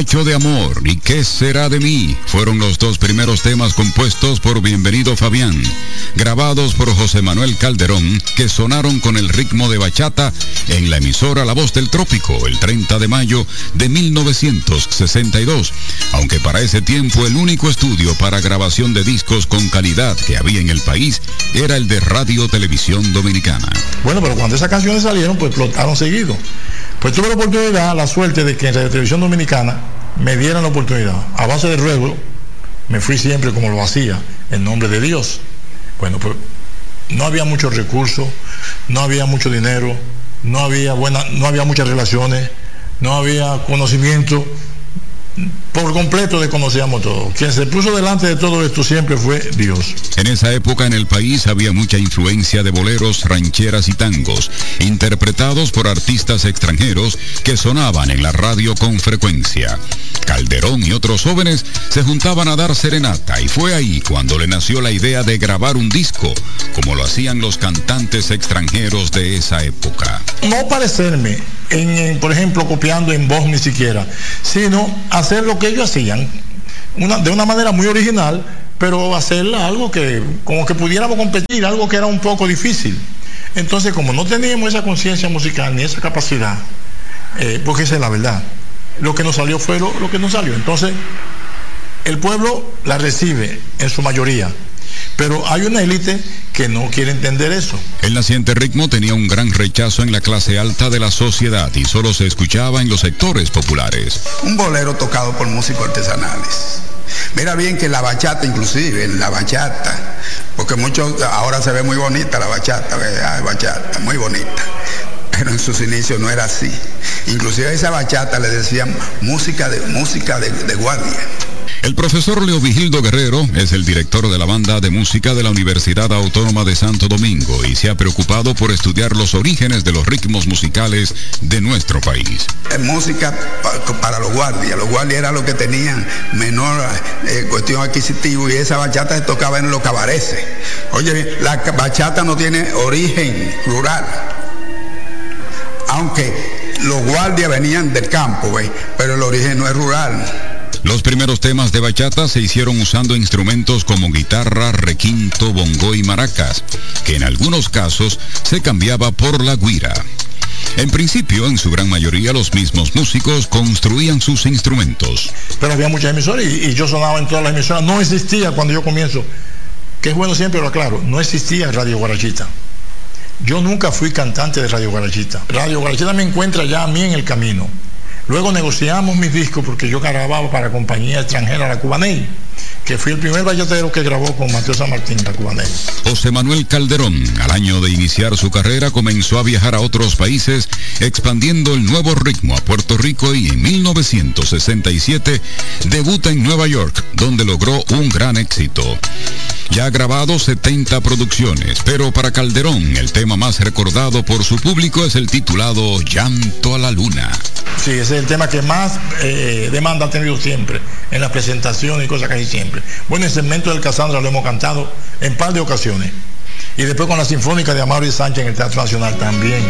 Cacho de Amor y ¿Qué será de mí? Fueron los dos primeros temas compuestos por Bienvenido Fabián, grabados por José Manuel Calderón, que sonaron con el ritmo de bachata en la emisora La Voz del Trópico el 30 de mayo de 1962, aunque para ese tiempo el único estudio para grabación de discos con calidad que había en el país era el de Radio Televisión Dominicana. Bueno, pero cuando esas canciones salieron, pues explotaron seguido. Pues tuve la oportunidad, la suerte de que en Radio Televisión Dominicana me dieran la oportunidad. A base de ruego, me fui siempre como lo hacía, en nombre de Dios. Bueno, pues no había muchos recursos, no había mucho dinero, no había muchas relaciones, no había conocimiento. Por completo desconocíamos todo. Quien se puso delante de todo esto siempre fue Dios. En esa época en el país había mucha influencia de boleros, rancheras y tangos, interpretados por artistas extranjeros que sonaban en la radio con frecuencia. Calderón y otros jóvenes se juntaban a dar serenata y fue ahí cuando le nació la idea de grabar un disco, como lo hacían los cantantes extranjeros de esa época. No parecerme, por ejemplo, copiando en voz ni siquiera, sino hacer lo que ellos hacían, de una manera muy original, pero hacer algo que, como que pudiéramos competir, algo que era un poco difícil. Entonces, como no teníamos esa conciencia musical ni esa capacidad, porque esa es la verdad, lo que nos salió fue lo que nos salió. Entonces, el pueblo la recibe en su mayoría, pero hay una élite que no quiere entender eso. El naciente ritmo tenía un gran rechazo en la clase alta de la sociedad y solo se escuchaba en los sectores populares. Un bolero tocado por músicos artesanales. Mira bien que la bachata, inclusive, en la bachata, porque ahora se ve muy bonita la bachata, bachata, muy bonita. Pero en sus inicios no era así. Inclusive a esa bachata le decían música de guardia. El profesor Leo Vigildo Guerrero es el director de la banda de música de la Universidad Autónoma de Santo Domingo y se ha preocupado por estudiar los orígenes de los ritmos musicales de nuestro país. Música para los guardias era lo que tenían menor cuestión adquisitivo, y esa bachata se tocaba en los cabarets. Oye, la bachata no tiene origen rural, aunque los guardias venían del campo, pero el origen no es rural. Los primeros temas de bachata se hicieron usando instrumentos como guitarra, requinto, bongo y maracas, que en algunos casos se cambiaba por la güira. En principio, en su gran mayoría, los mismos músicos construían sus instrumentos. Pero había muchas emisoras y yo sonaba en todas las emisoras. No existía cuando yo comienzo, que es bueno siempre lo aclaro, no existía Radio Guarachita. Yo nunca fui cantante de Radio Guarachita. Radio Guarachita me encuentra ya a mí en el camino. Luego negociamos mis discos porque yo grababa para compañía extranjera, la Cubaney, que fui el primer bachatero que grabó con Mateo San Martín, la Cubaney. José Manuel Calderón, al año de iniciar su carrera, comenzó a viajar a otros países, expandiendo el nuevo ritmo a Puerto Rico, y en 1967 debuta en Nueva York, donde logró un gran éxito. Ya ha grabado 70 producciones, pero para Calderón el tema más recordado por su público es el titulado Llanto a la Luna. Sí, ese es el tema que más demanda ha tenido siempre, en las presentaciones y cosas casi siempre. Bueno, el segmento del Casandra lo hemos cantado en par de ocasiones. Y después con la Sinfónica de Amaury Sánchez en el Teatro Nacional también.